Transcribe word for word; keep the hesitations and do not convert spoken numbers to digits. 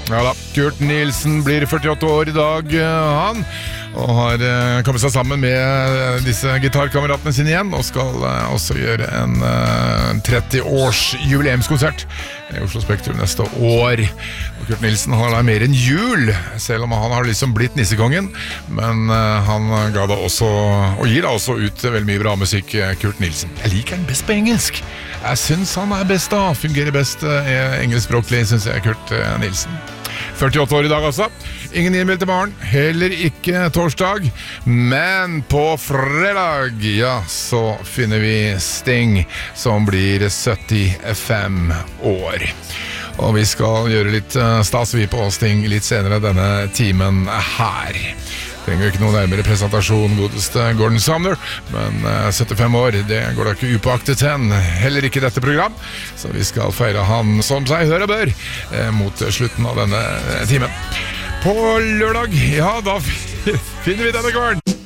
Ja da, Kurt Nilsen blir førtiåtte år i dag, han, og har kommet seg sammen med disse gitarkameratene sine igjen, og skal også gjøre en tretti års jubileumskonsert i Oslo Spektrum neste år. Og Kurt Nilsen har da mer enn jul, selv om han har liksom blitt nissekongen, men han ga da også, og gir da også ut veldig mye bra musikk, Kurt Nilsen. Jeg liker han best på engelsk. Jeg synes han er best da, fungerer best engelskspråklig, synes jeg, Kurt Nilsen. førtiåtte år i dag altså. Ingen innmeldt i morgen, heller ikke torsdag, men på fredag, ja, så finner vi Sting, som blir syttifem år. Og vi skal gjøre litt stas vi på Sting litt senere denne timen her. Trenger jo ikke noen nærmere presentasjon, godeste Gordon Sumner, men syttifem år, det går da ikke upåaktet hen, heller ikke dette program, så vi skal feire han som seg hør og bør eh, mot slutten av denne timen. På lørdag, ja, da finner vi denne kvarn.